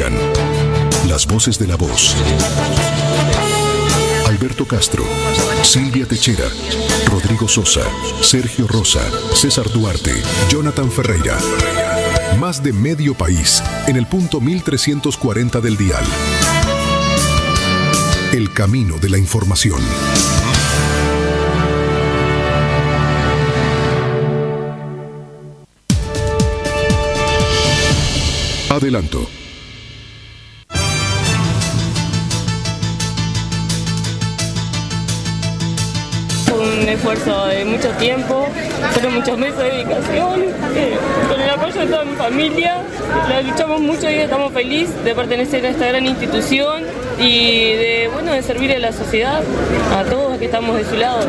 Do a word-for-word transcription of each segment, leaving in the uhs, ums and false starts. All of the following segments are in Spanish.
Llegan las voces de La Voz. Alberto Castro, Silvia Techera, Rodrigo Sosa, Sergio Rosa, César Duarte, Jonathan Ferreira. Más de medio país en el punto mil trescientos cuarenta del dial. El camino de la información. Adelanto. Un esfuerzo de mucho tiempo, fueron muchos meses de dedicación, eh, con el apoyo de toda mi familia. La luchamos mucho y estamos felices de pertenecer a esta gran institución y de, bueno, de servir a la sociedad, a todos que estamos de su lado.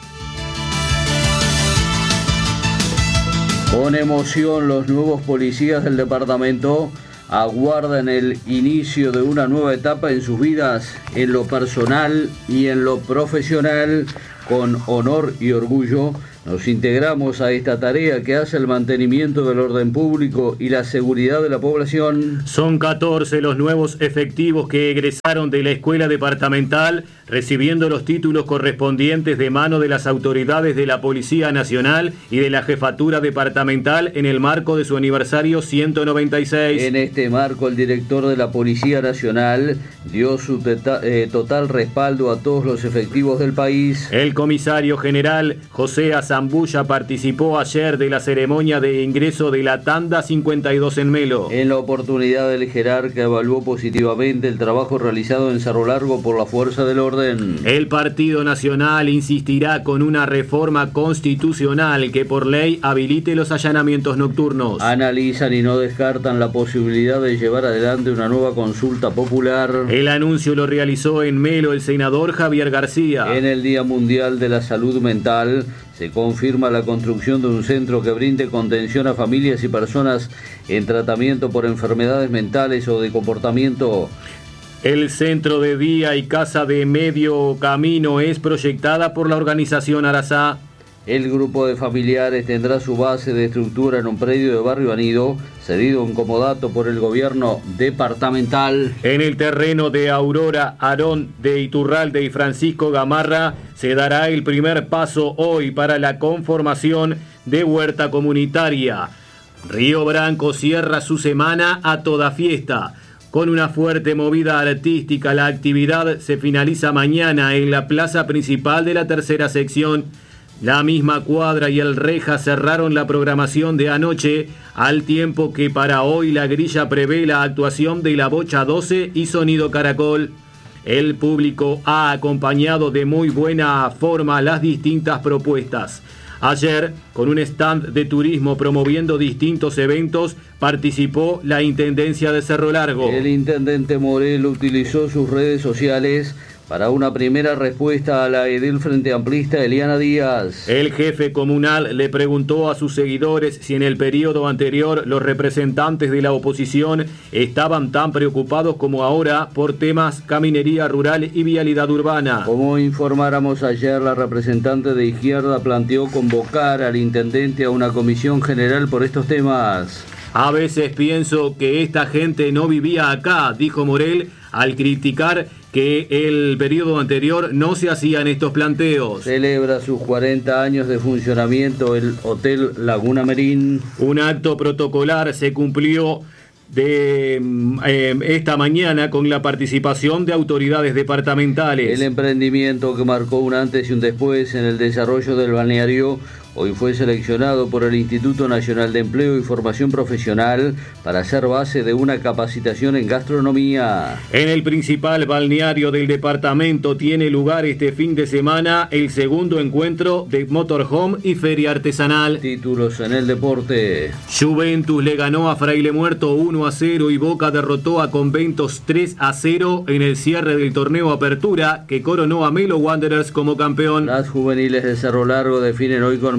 Con emoción, los nuevos policías del departamento aguardan el inicio de una nueva etapa en sus vidas, en lo personal y en lo profesional. Con honor y orgullo nos integramos a esta tarea que hace el mantenimiento del orden público y la seguridad de la población. Son catorce los nuevos efectivos que egresaron de la escuela departamental, recibiendo los títulos correspondientes de mano de las autoridades de la Policía Nacional y de la Jefatura Departamental en el marco de su aniversario ciento noventa y seis. En este marco, el director de la Policía Nacional dio su teta, eh, total respaldo a todos los efectivos del país. El comisario general José Zambulla participó ayer de la ceremonia de ingreso de la tanda cincuenta y dos en Melo. En la oportunidad, el jerarca evaluó positivamente el trabajo realizado en Cerro Largo por la fuerza del orden. El Partido Nacional insistirá con una reforma constitucional que por ley habilite los allanamientos nocturnos. Analizan y no descartan la posibilidad de llevar adelante una nueva consulta popular. El anuncio lo realizó en Melo el senador Javier García. En el Día Mundial de la Salud Mental se confirma la construcción de un centro que brinde contención a familias y personas en tratamiento por enfermedades mentales o de comportamiento. El centro de día y casa de medio camino es proyectada por la organización Arazá. El grupo de familiares tendrá su base de estructura en un predio de Barrio Anido, cedido en comodato por el gobierno departamental. En el terreno de Aurora Arón de Iturralde y Francisco Gamarra se dará el primer paso hoy para la conformación de huerta comunitaria. Río Branco cierra su semana a toda fiesta. Con una fuerte movida artística, la actividad se finaliza mañana en la plaza principal de la tercera sección. La misma cuadra y el Reja cerraron la programación de anoche, al tiempo que para hoy la grilla prevé la actuación de La Bocha doce y Sonido Caracol. El público ha acompañado de muy buena forma las distintas propuestas. Ayer, con un stand de turismo promoviendo distintos eventos, participó la Intendencia de Cerro Largo. El intendente Morel utilizó sus redes sociales para una primera respuesta a la edil Frente Amplista Eliana Díaz. El jefe comunal le preguntó a sus seguidores si en el periodo anterior los representantes de la oposición estaban tan preocupados como ahora por temas caminería rural y vialidad urbana. Como informáramos ayer, la representante de izquierda planteó convocar al intendente a una comisión general por estos temas. A veces pienso que esta gente no vivía acá, dijo Morel, al criticar que el periodo anterior no se hacían estos planteos. Celebra sus cuarenta años de funcionamiento el Hotel Laguna Merín. Un acto protocolar se cumplió de eh, esta mañana con la participación de autoridades departamentales. El emprendimiento que marcó un antes y un después en el desarrollo del balneario hoy fue seleccionado por el Instituto Nacional de Empleo y Formación Profesional para ser base de una capacitación en gastronomía. En el principal balneario del departamento tiene lugar este fin de semana el segundo encuentro de Motorhome y Feria Artesanal. Títulos en el deporte. Juventus le ganó a Fraile Muerto uno a cero y Boca derrotó a Conventos tres a cero en el cierre del torneo Apertura, que coronó a Melo Wanderers como campeón. Las juveniles de Cerro Largo definen hoy con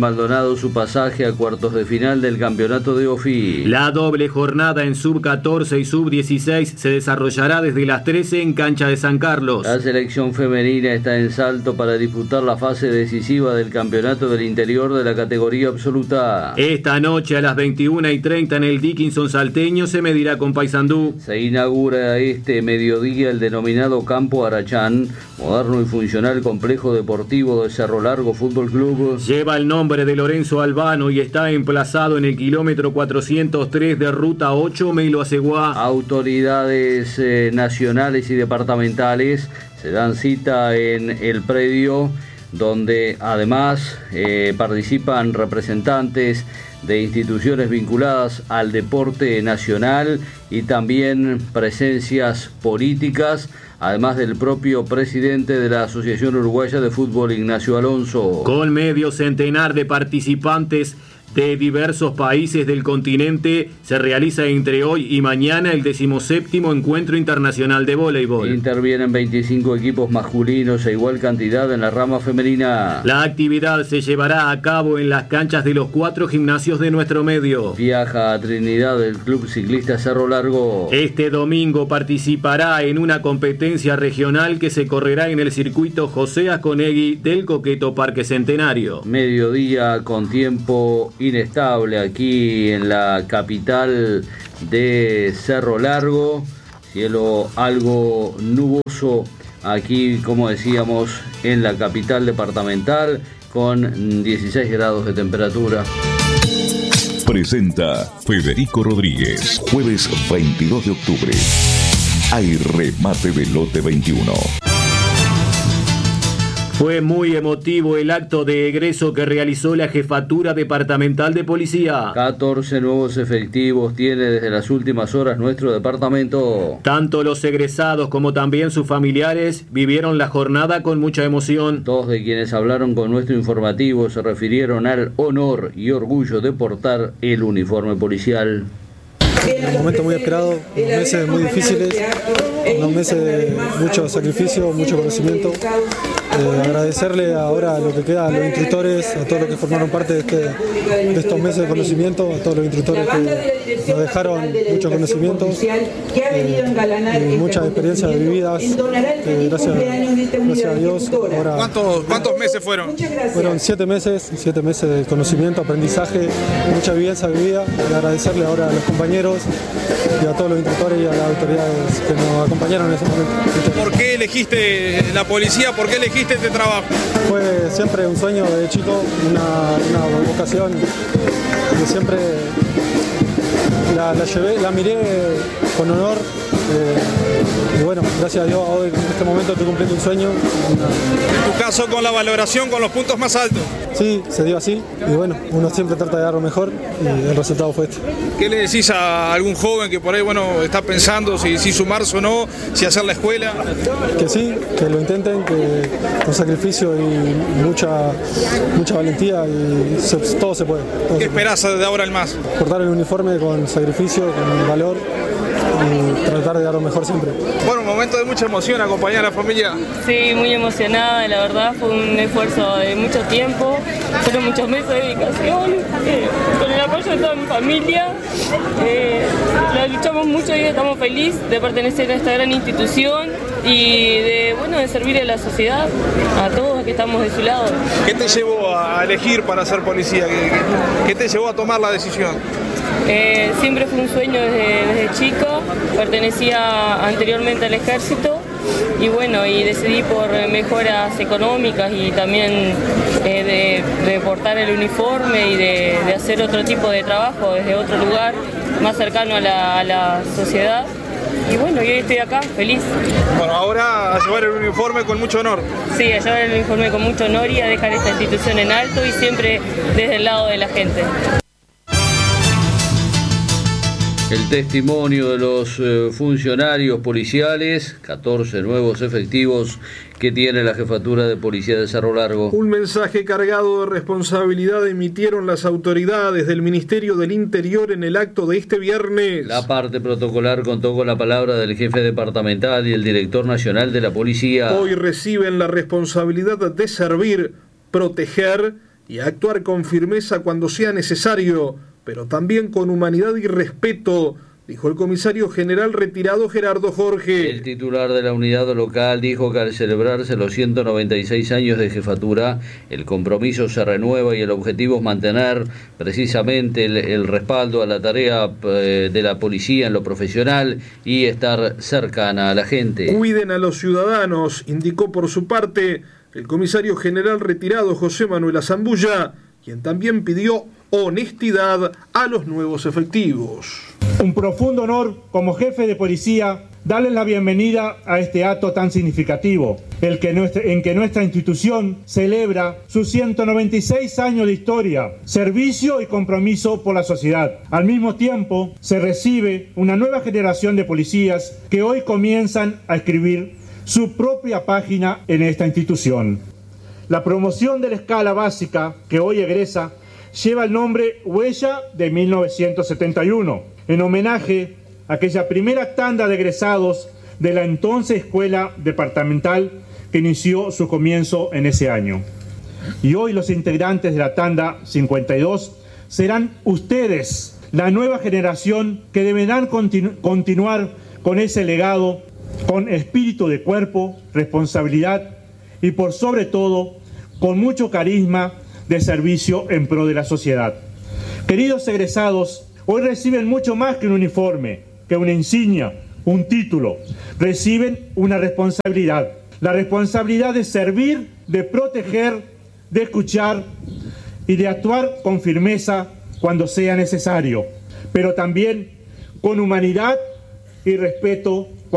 Maldonado su pasaje a cuartos de final del campeonato de O F I. La doble jornada en sub catorce y sub dieciséis se desarrollará desde las trece en cancha de San Carlos. La selección femenina está en Salto para disputar la fase decisiva del campeonato del interior de la categoría absoluta. Esta noche a las veintiuna y treinta en el Dickinson salteño se medirá con Paysandú. Se inaugura este mediodía el denominado Campo Arachán, moderno y funcional complejo deportivo de Cerro Largo Fútbol Club. Lleva el nombre de Lorenzo Albano y está emplazado en el kilómetro cuatrocientos tres de Ruta ocho Melo Aceguá. Autoridades eh, nacionales y departamentales se dan cita en el predio, donde además eh, participan representantes de instituciones vinculadas al deporte nacional y también presencias políticas, además del propio presidente de la Asociación Uruguaya de Fútbol, Ignacio Alonso. Con medio centenar de participantes de diversos países del continente, se realiza entre hoy y mañana el decimoséptimo Encuentro Internacional de Voleibol. Intervienen veinticinco equipos masculinos e igual cantidad en la rama femenina. La actividad se llevará a cabo en las canchas de los cuatro gimnasios de nuestro medio. Viaja a Trinidad el Club Ciclista Cerro Largo. Este domingo participará en una competencia regional que se correrá en el circuito José Asconegui del Coqueto Parque Centenario. Mediodía con tiempo inestable aquí en la capital de Cerro Largo, cielo algo nuboso aquí, como decíamos, en la capital departamental, con dieciséis grados de temperatura. Presenta Federico Rodríguez, jueves veintidós de octubre. Hay remate de lote veintiuno. Fue muy emotivo el acto de egreso que realizó la Jefatura Departamental de Policía. catorce nuevos efectivos tiene desde las últimas horas nuestro departamento. Tanto los egresados como también sus familiares vivieron la jornada con mucha emoción. Dos de quienes hablaron con nuestro informativo se refirieron al honor y orgullo de portar el uniforme policial. Un momento muy esperado, unos meses muy difíciles, unos meses de mucho sacrificio, mucho conocimiento. Eh, agradecerle ahora a lo que queda a los instructores, a todos los que formaron parte de, este, de estos meses de conocimiento, a todos los instructores que nos dejaron muchos conocimientos eh, y muchas experiencias vividas. Eh, gracias, gracias a Dios. Ahora, ¿Cuántos, ¿Cuántos meses fueron? Fueron siete meses, siete meses de conocimiento, aprendizaje, mucha vivencia vivida. Y agradecerle ahora a los compañeros y a todos los instructores y a las autoridades que nos acompañaron en ese momento. ¿Por qué elegiste la policía? ¿Por qué elegiste este trabajo? Fue siempre un sueño de chico, una, una vocación que siempre la, la llevé, la miré con honor. Eh, y bueno, gracias a Dios hoy en este momento estoy cumpliendo un sueño. En tu caso, con la valoración, con los puntos más altos. Sí, se dio así y bueno, uno siempre trata de dar lo mejor y el resultado fue este. ¿Qué le decís a algún joven que por ahí, bueno, está pensando si, si sumarse o no, si hacer la escuela? Que sí, que lo intenten, que con sacrificio y mucha, mucha valentía y se, todo se puede. Todo ¿Qué se puede. esperás de ahora en más? Portar el uniforme con sacrificio, con valor y tratar de dar lo mejor siempre. Bueno, un momento de mucha emoción acompañar a la familia. Sí, muy emocionada, la verdad fue un esfuerzo de mucho tiempo, fueron muchos meses de dedicación, eh, con el apoyo de toda mi familia, eh, la luchamos mucho y estamos felices de pertenecer a esta gran institución y de, bueno, de servir a la sociedad, a todos que estamos de su lado. ¿Qué te llevó a elegir para ser policía? ¿Qué, qué te llevó a tomar la decisión? Eh, siempre fue un sueño desde, desde chico, pertenecía anteriormente al ejército y bueno, y decidí por mejoras económicas y también eh, de, de portar el uniforme y de, de hacer otro tipo de trabajo desde otro lugar, más cercano a la, a la sociedad. Y bueno, yo estoy acá, feliz. Bueno, ahora a llevar el uniforme con mucho honor. Sí, a llevar el uniforme con mucho honor y a dejar esta institución en alto y siempre desde el lado de la gente. El testimonio de los eh, funcionarios policiales, catorce nuevos efectivos que tiene la Jefatura de Policía de Cerro Largo. Un mensaje cargado de responsabilidad emitieron las autoridades del Ministerio del Interior en el acto de este viernes. La parte protocolar contó con la palabra del jefe departamental y el director nacional de la policía. Hoy reciben la responsabilidad de servir, proteger y a actuar con firmeza cuando sea necesario, pero también con humanidad y respeto, dijo el comisario general retirado Gerardo Jorge. El titular de la unidad local dijo que al celebrarse los ciento noventa y seis años de jefatura, el compromiso se renueva y el objetivo es mantener precisamente el, el respaldo a la tarea eh, de la policía en lo profesional y estar cercana a la gente. Cuiden a los ciudadanos, indicó por su parte el comisario general retirado José Manuel Azambulla, quien también pidió honestidad a los nuevos efectivos. Un profundo honor como jefe de policía darles la bienvenida a este acto tan significativo, el que nuestra, en que nuestra institución celebra sus ciento noventa y seis años de historia, servicio y compromiso por la sociedad. Al mismo tiempo, se recibe una nueva generación de policías que hoy comienzan a escribir su propia página en esta institución. La promoción de la escala básica que hoy egresa lleva el nombre Huella de mil novecientos setenta y uno, en homenaje a aquella primera tanda de egresados de la entonces Escuela Departamental que inició su comienzo en ese año. Y hoy los integrantes de la tanda cincuenta y dos serán ustedes, la nueva generación que deberán continu- continuar con ese legado, con espíritu de cuerpo, responsabilidad y por sobre todo, con mucho carisma de servicio en pro de la sociedad. Queridos egresados, hoy reciben mucho más que un uniforme, que una insignia, un título. Reciben una responsabilidad. La responsabilidad de servir, de proteger, de escuchar y de actuar con firmeza cuando sea necesario, pero también con humanidad y respeto